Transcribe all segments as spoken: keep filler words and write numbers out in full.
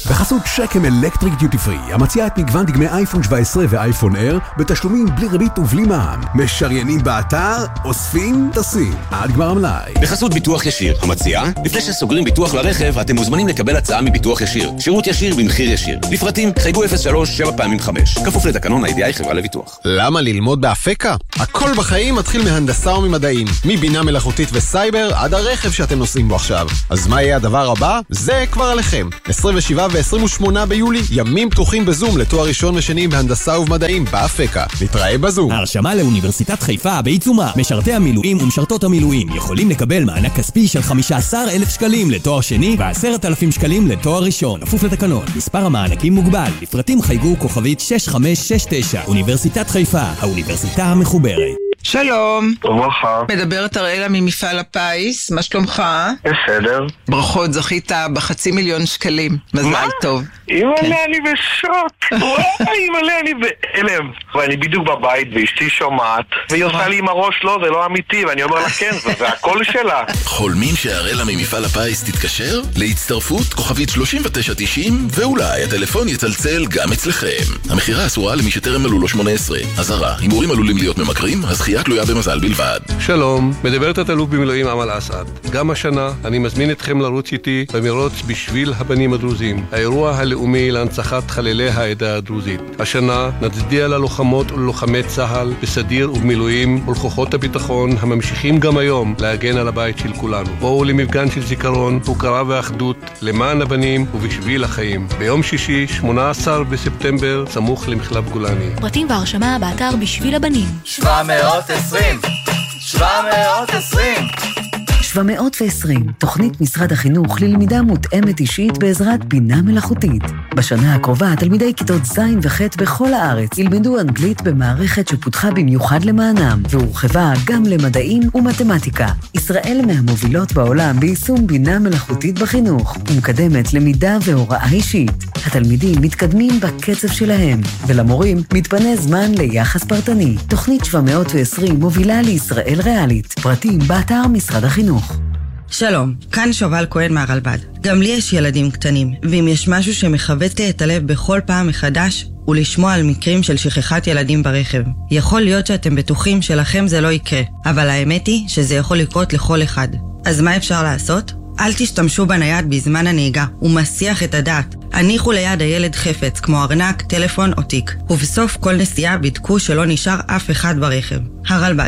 בחסות שקם אלקטריק דיוטי פרי, המציעה את מגוון דגמי אייפון שבע עשרה ואייפון אייר בתשלומים בלי ריבית ובלי מע"מ. משריינים באתר, אוספים, טסים. עד גמר המלאי. בחסות ביטוח ישיר, המציעה, לפני שסוגרים ביטוח לרכב, אתם מוזמנים לקבל הצעה מביטוח ישיר. שירות ישיר במחיר ישיר. לפרטים, חייגו אפס שלוש שבע פעמים חמש. כפוף לתקנון ה-איי די איי חברה לביטוח. למה ללמוד באפקה? הכל בחיים מתחיל מהנדסה וממדעים. מבינה מלאכותית וסייבר עד הרכב שאתם נוסעים בו עכשיו. אז מה יהיה הדבר הבא? זה כבר עליכם. עשרים ושבעה ו-עשרים ושמונה ביולי, ימים פתוחים בזום לתואר ראשון ושני בהנדסה ובמדעים באפקה. נתראה בזום. ההרשמה לאוניברסיטת חיפה בעיצומה. משרתי המילואים ומשרתות המילואים יכולים לקבל מענק כספי של חמישה עשר אלף שקלים לתואר שני ו-עשרת אלפים שקלים לתואר ראשון. כפוף לתקנון. מספר המענקים מוגבל. לפרטים חייגו כוכבית שש חמש שש תשע. אוניברסיטת חיפה, האוניברסיטה המחוברת. שלום. וברכה. מדברת אראלה ממפעל הפיס, מה שלומך? בסדר. ברכות, זכית בחצי מיליון שקלים. מזל טוב. אימא'לה, אני בשוק. וואי, אימא'לה, אני בהלם. ואני בדיוק בבית ואשתי שומעת, והיא עושה לי עם הראש, לא, זה לא אמיתי, ואני אומר לה כן, זה הכל שלה. חולמים שאראלה ממפעל הפיס תתקשר? להצטרפות כוכבית שלושים ותשע תשעים, ואולי הטלפון יצלצל גם אצלכם. המחירה אסורה למי שטרם מלאו לו שמונה עשרה. אזהרה, הימורים עלולים להיות ממכרים, הזכייה תלויה במזל בלבד. שלום, מדברת התלוף במילואים אמל אסעד. גם השנה אני מזמין אתכם לרוץ איתי במרוץ בשביל הבנים הדרוזים, האירוע הלאומי להנצחת חללי העדה הדרוזית. השנה נצדיע ללוחמות וללוחמי צה"ל בסדיר ובמילואים ולכוחות הביטחון הממשיכים גם היום להגן על הבית של כולנו. בואו למפגן של זיכרון, הוקרה ואחדות למען הבנים ובשביל החיים. ביום שישי, שמונה עשר בספטמבר, סמוך למחלף גולני. פרטים והרשמה באתר בשביל הבנים. שבע מאות עשרים שבע מאות עשרים שבע מאות ועשרים, תוכנית משרד החינוך ללמידה מותאמת אישית בעזרת בינה מלאכותית. בשנה הקרובה, תלמידי כיתות ז' וח' בכל הארץ ילמדו אנגלית במערכת שפותחה במיוחד למענם, והורחבה גם למדעים ומתמטיקה. ישראל מהמובילות בעולם ביישום בינה מלאכותית בחינוך, ומקדמת למידה והוראה אישית. התלמידים מתקדמים בקצב שלהם, ולמורים מתפנה זמן ליחס פרטני. תוכנית שבע מאות ועשרים מובילה לישראל ריאלית. פרטים באתר משרד החינוך. שלום, כאן שובל כהן מהרלב"ד. גם לי יש ילדים קטנים, ואם יש משהו שמחווט לי את הלב בכל פעם מחדש, הוא לשמוע על מקרים של שכחת ילדים ברכב. יכול להיות שאתם בטוחים שלכם זה לא יקרה, אבל האמת היא שזה יכול לקרות לכל אחד. אז מה אפשר לעשות? אל תשתמשו בנייד בזמן הנהיגה, הוא מסיח את הדעת. הניחו ליד הילד חפץ, כמו ארנק, טלפון או תיק. ובסוף כל נסיעה בדקו שלא נשאר אף אחד ברכב. הרלב"ד.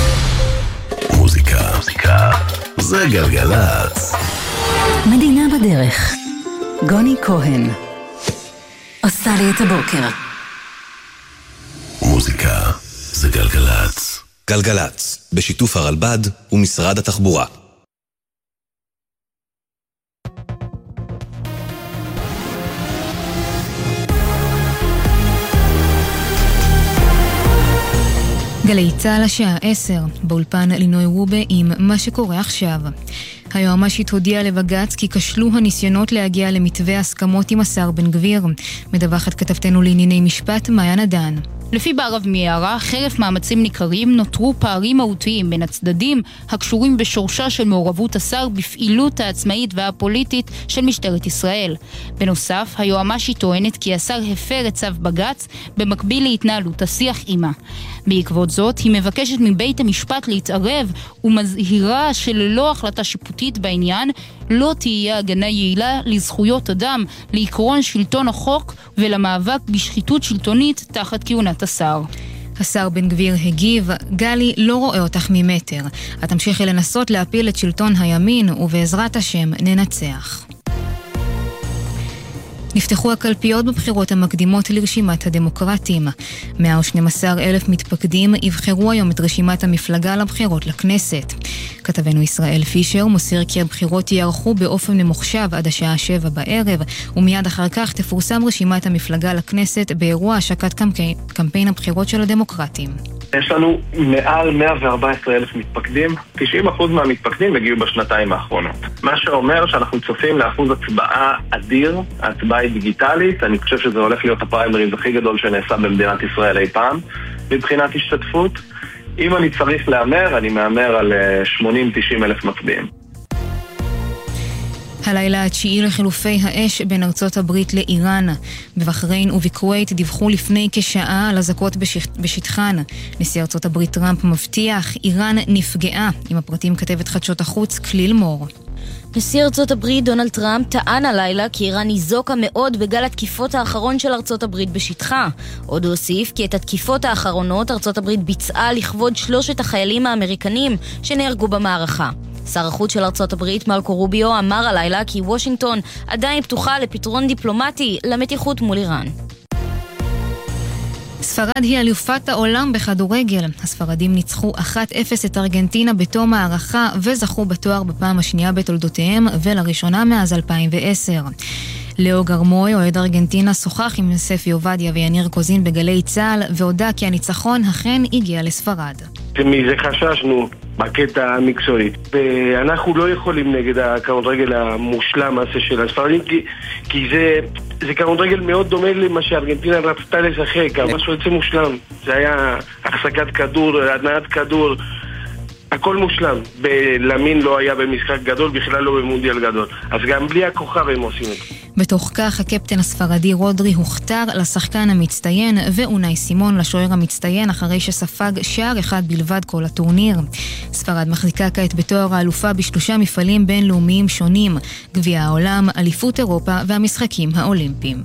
מוזיקה, מוזיקה, זה גלגלצ. מדינה בדרך. גוני כהן עושה לי את הבוקר. מוזיקה, זה גלגלצ. גלגלצ, בשיתוף הרלב"ד ומשרד התחבורה. גלי צהל השעה עשר, באולפן לינוי רובה עם מה שקורה עכשיו. היועמ"שית הודיעה לבג"ץ כי כשלו הניסיונות להגיע למתווה הסכמות עם השר בן גביר. מדווחת כתבתנו לענייני משפט מעיין עדן. לפי בערב מיערה, חרף מאמצים ניכרים, נותרו פערים מהותיים בין הצדדים הקשורים בשורשה של מעורבות השר בפעילות העצמאית והפוליטית של משטרת ישראל. בנוסף, היועמ"שית טוענת כי השר הפר את צו בג"ץ במקביל להתנהלות השיח עימה. בעקבות זאת, היא מבקשת מבית המשפט להתערב ומזהירה שללא החלטה שיפוטית בעניין לא תהיה הגנה יעילה לזכויות אדם, לעקרון שלטון החוק ולמאבק בשחיתות שלטונית תחת כהונת השר. השר בן גביר הגיב, גלי לא רואה אותך ממטר. את תמשיכי לנסות להפיל את שלטון הימין ובעזרת השם ננצח. נפתחו הקלפיות בבחירות המקדימות לרשימת הדמוקרטים. מאה ושנים עשר אלף מתפקדים יבחרו היום את רשימת המפלגה לבחירות לכנסת. כתבנו ישראל פישר מוסר כי הבחירות יערכו באופן ממוחשב עד השעה שבע בערב, ומיד אחר כך תפורסם רשימת המפלגה לכנסת באירוע השקת קמפיין, קמפיין הבחירות של הדמוקרטים. יש לנו מעל מאה וארבע עשרה אלף מתפקדים, תשעים אחוז מהמתפקדים הגיעו בשנתיים האחרונות. מה שאומר שאנחנו צופים לאחוז הצבעה אדיר, ההצבעה היא דיגיטלית, אני חושב שזה הולך להיות הפריימריז הכי גדול שנעשה במדינת ישראל אי פעם, מבחינת השתתפות. אם אני צריך לאמר, אני מאמר על שמונים תשעים אלף מצביעים. הלילה התשיעי לחילופי האש בין ארצות הברית לאיראן. בבחריין ובכווית דיווחו לפני כשעה על אזעקות בשט... בשטחן. נשיא ארצות הברית טראמפ מבטיח, איראן נפגעה. עם הפרטים כתבת חדשות החוץ כליל מור. נשיא ארצות הברית דונלד טראמפ טען הלילה כי איראן ניזוקה מאוד בגל התקיפות האחרון של ארצות הברית בשטחה. עוד הוא הוסיף כי את התקיפות האחרונות ארצות הברית ביצעה לכבוד שלושת החיילים האמריקנים שנהרגו במערכה. שר החוץ של ארצות הברית מרקו רוביו אמר הלילה כי וושינגטון עדיין פתוחה לפתרון דיפלומטי למתיחות מול איראן. ספרד היא אלופת העולם בכדורגל. הספרדים ניצחו אחת אפס את ארגנטינה בתום הערכה וזכו בתואר בפעם השנייה בתולדותיהם ולראשונה מאז אלפיים ועשר. לאו גרמוי, אוהד ארגנטינה, שוחח עם ספי עובדיה ויניר קוזין בגלי צהל והודע כי הניצחון אכן הגיע לספרד. מזה חששנו בקטע המקצועי, ואנחנו לא יכולים נגד הכדורגל המושלם הזה של הספרדים, כי, כי זה, זה כדורגל מאוד דומה למה שארגנטינה רצתה לשחק, משהו יוצא מושלם. זה היה החזקת כדור, הנעת כדור, הכל מושלם. בלמין לא היה במשחק גדול, בכלל לא במונדיאל גדול. אז גם בלי הכוכב הם עושים את זה. בתוך כך, הקפטן הספרדי רודרי הוכתר לשחקן המצטיין, ואונאי סימון לשוער המצטיין, אחרי שספג שער אחד בלבד כל הטורניר. ספרד מחזיקה כעת בתואר האלופה בשלושה מפעלים בינלאומיים שונים, גביע העולם, אליפות אירופה והמשחקים האולימפיים.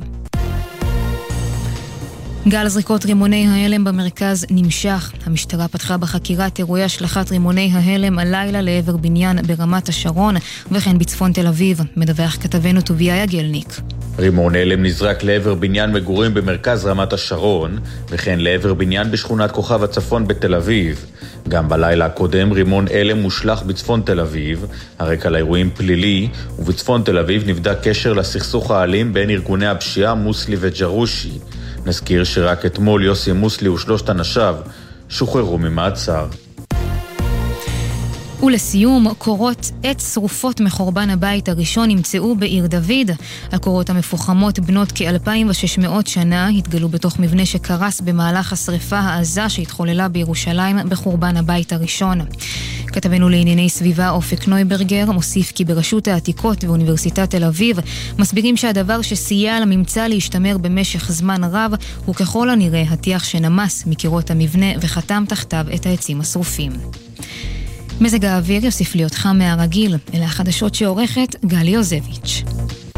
גל זריקות רימוני ההלם במרכז נמשך. המשטרה פתחה בחקירת אירועי השלכת רימוני ההלם הלילה לעבר בניין ברמת השרון וכן בצפון תל אביב. מדווח כתבנו טוביה יגלניק. רימון הלם נזרק לעבר בניין מגורים במרכז רמת השרון וכן לעבר בניין בשכונת כוכב הצפון בתל אביב. גם בלילה הקודם רימון הלם מושלך בצפון תל אביב, הרקע לאירועים פלילי, ובצפון תל אביב נבדק קשר לסכסוך האלים בין ארגוני הפשיעה מוסלי וג'רושי. נזכיר שרק אתמול יוסי מוסלי ושלושת אנשיו שוחררו ממעצר. ולסיום, קורות עץ שרופות מחורבן הבית הראשון נמצאו בעיר דוד. הקורות המפוחמות בנות כ-אלפיים ושש מאות שנה התגלו בתוך מבנה שקרס במהלך השריפה העזה שהתחוללה בירושלים בחורבן הבית הראשון. כתבנו לענייני סביבה אופק נויברגר מוסיף כי ברשות העתיקות ואוניברסיטת תל אביב מסבירים שהדבר שסייע לממצא להשתמר במשך זמן רב הוא ככל הנראה הטיח שנמס מקירות המבנה וחתם תחתיו את העצים השרופים. מזג האוויר יוסיף להיות חם מהרגיל, אלה החדשות שעורכת גלי יוזביץ'.